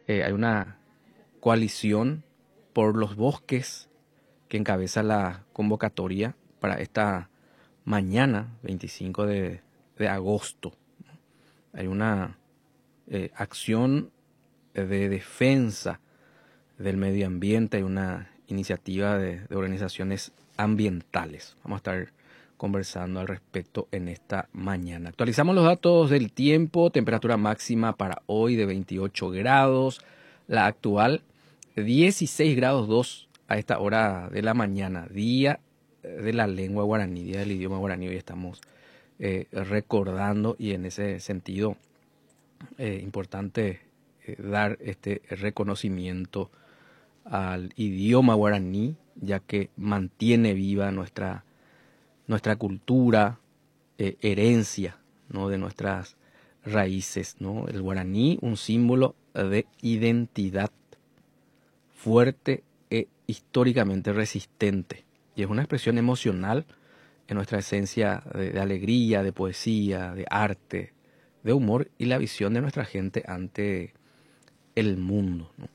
hay una coalición por los bosques que encabeza la convocatoria para esta mañana, 25 de agosto. Hay una acción de defensa del medio ambiente, hay una iniciativa de organizaciones ambientales. Vamos a estar conversando al respecto en esta mañana. Actualizamos los datos del tiempo, temperatura máxima para hoy de 28 grados, la actual 16 grados 2 a esta hora de la mañana, día de la lengua guaraní, día del idioma guaraní. Hoy estamos recordando, y en ese sentido importante dar este reconocimiento al idioma guaraní, ya que mantiene viva nuestra cultura, herencia, ¿no?, de nuestras raíces, ¿no? El guaraní, un símbolo de identidad fuerte e históricamente resistente, y es una expresión emocional en nuestra esencia de alegría, de poesía, de arte, de humor y la visión de nuestra gente ante el mundo, ¿no?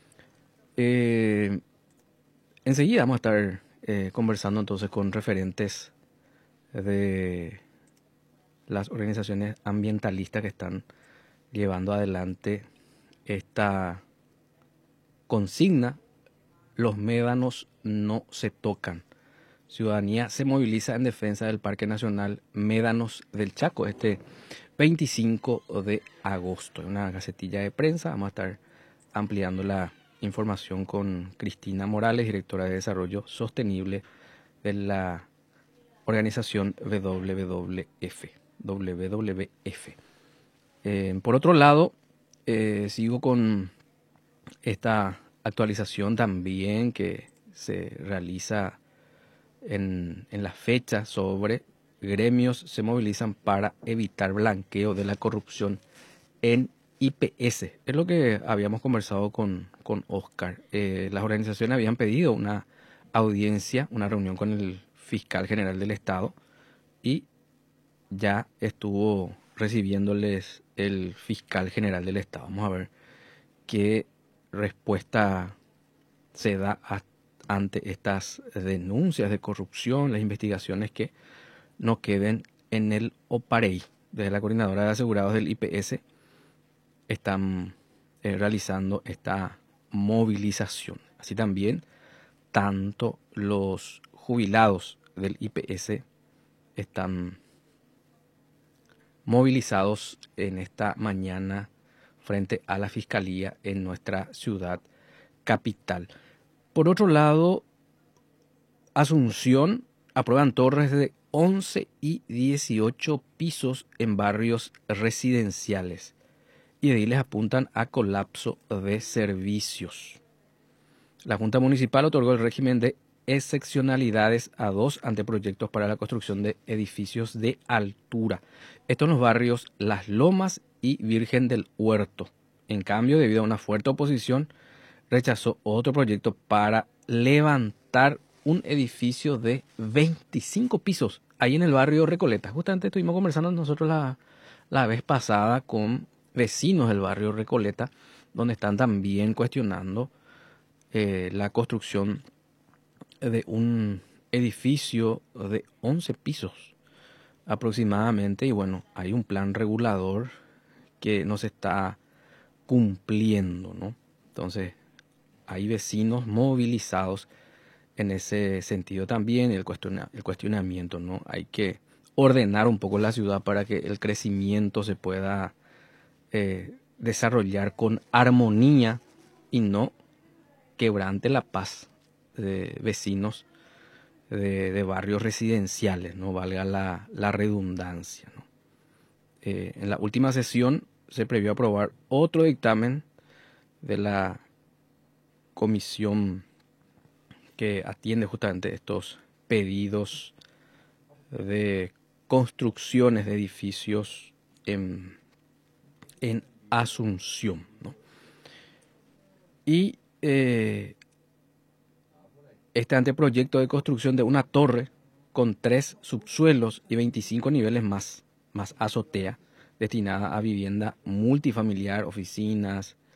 Enseguida vamos a estar conversando entonces con referentes de las organizaciones ambientalistas que están llevando adelante esta consigna: los médanos no se tocan. Ciudadanía se moviliza en defensa del Parque Nacional Médanos del Chaco este 25 de agosto. En una gacetilla de prensa vamos a estar ampliando la información con Cristina Morales, directora de Desarrollo Sostenible de la organización WWF. Por otro lado, sigo con esta actualización también que se realiza en la fecha sobre gremios se movilizan para evitar blanqueo de la corrupción en IPS. Es lo que habíamos conversado con Oscar. Las organizaciones habían pedido una audiencia, una reunión con el fiscal general del Estado, y ya estuvo recibiéndoles el fiscal general del Estado. Vamos a ver qué respuesta se da ante estas denuncias de corrupción, las investigaciones que no queden en el OPAREI. Desde la Coordinadora de Asegurados del IPS están realizando esta movilización. Así también, tanto los jubilados del IPS están movilizados en esta mañana frente a la Fiscalía en nuestra ciudad capital. Por otro lado, Asunción aprueban torres de 11 y 18 pisos en barrios residenciales, y ediles apuntan a colapso de servicios. La Junta Municipal otorgó el régimen de excepcionalidades a 2 anteproyectos para la construcción de edificios de altura. Esto en los barrios Las Lomas y Virgen del Huerto. En cambio, debido a una fuerte oposición, rechazó otro proyecto para levantar un edificio de 25 pisos ahí en el barrio Recoleta. Justamente estuvimos conversando nosotros la vez pasada con vecinos del barrio Recoleta, donde están también cuestionando la construcción de un edificio de 11 pisos aproximadamente. Y bueno, hay un plan regulador que no se está cumpliendo, ¿no? Entonces, hay vecinos movilizados en ese sentido también. El cuestionamiento, ¿no? Hay que ordenar un poco la ciudad para que el crecimiento se pueda desarrollar con armonía y no quebrante la paz de vecinos de barrios residenciales, no valga la redundancia, ¿no? En la última sesión se previó aprobar otro dictamen de la comisión que atiende justamente estos pedidos de construcciones de edificios en Asunción, ¿no? Y este anteproyecto de construcción de una torre con 3 subsuelos y 25 niveles más azotea, destinada a vivienda multifamiliar, oficinas,